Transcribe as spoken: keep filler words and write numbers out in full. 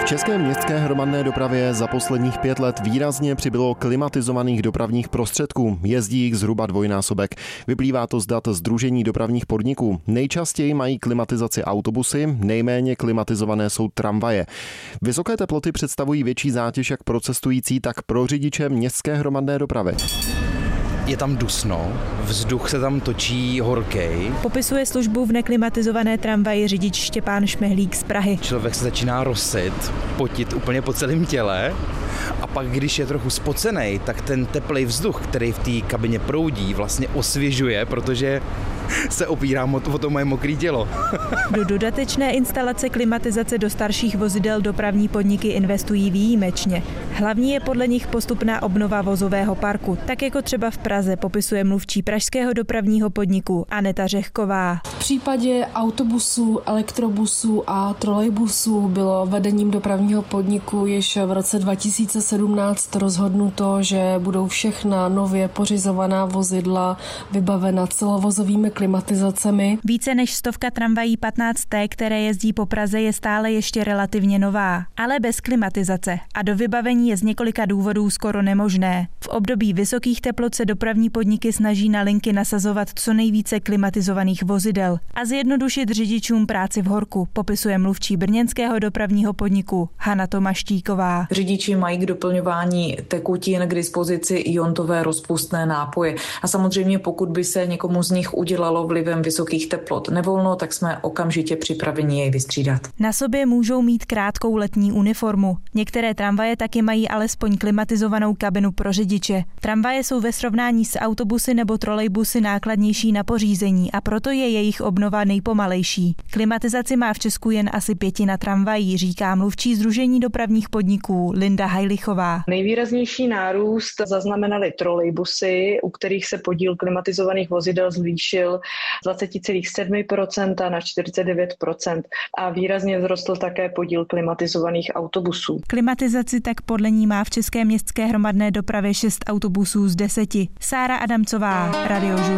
české městské hromadné dopravě za posledních pět let výrazně přibylo klimatizovaných dopravních prostředků. Jezdí jich zhruba dvojnásobek. Vyplývá to z dat Sdružení dopravních podniků. Nejčastěji mají klimatizaci autobusy, nejméně klimatizované jsou tramvaje. Vysoké teploty představují větší zátěž jak pro cestující, tak pro řidiče městské hromadné dopravy. Je tam dusno, vzduch se tam točí horkej. Popisuje službu v neklimatizované tramvaji řidič Štěpán Šmehlík z Prahy. Člověk se začíná rosit, potit úplně po celém těle a pak, když je trochu spocenej, tak ten teplý vzduch, který v té kabině proudí, vlastně osvěžuje, protože se opírám o to moje mokré tělo. Do dodatečné instalace klimatizace do starších vozidel dopravní podniky investují výjimečně. Hlavní je podle nich postupná obnova vozového parku, tak jako třeba v Praze, popisuje mluvčí pražského dopravního podniku Aneta Řehková. V případě autobusů, elektrobusů a trolejbusů bylo vedením dopravního podniku již v roce dva tisíce sedmnáct rozhodnuto, že budou všechna nově pořizovaná vozidla vybavena celovozovými klimatizacemi. Více než stovka tramvají patnáct té, které jezdí po Praze, je stále ještě relativně nová, ale bez klimatizace a do vybavení je z několika důvodů skoro nemožné. V období vysokých teplot se dopravní podniky snaží na linky nasazovat co nejvíce klimatizovaných vozidel a zjednodušit řidičům práci v horku, popisuje mluvčí brněnského dopravního podniku Hana Tomaštíková. Řidiči mají k doplňování tekutin k dispozici iontové rozpustné nápoje. A samozřejmě pokud by se někomu z nich udělalo vlivem vysokých teplot nevolno, tak jsme okamžitě připraveni jej vystřídat. Na sobě můžou mít krátkou letní uniformu. Některé tramvaje taky mají alespoň klimatizovanou kabinu pro řidiče. Tramvaje jsou ve srovnání s autobusy nebo trolejbusy nákladnější na pořízení a proto je jejich obnova nejpomalejší. Klimatizaci má v Česku jen asi pětina tramvají, říká mluvčí Sdružení dopravních podniků Linda Hajlichová. Nejvýraznější nárůst zaznamenaly trolejbusy, u kterých se podíl klimatizovaných vozidel zvýšil z dvacet celá sedm procent na čtyřicet devět procent a výrazně vzrostl také podíl klimatizovaných autobusů. Klimatizaci tak podle ní má v české městské hromadné dopravě šest autobusů z deseti. Sára Adamcová, Radiožur.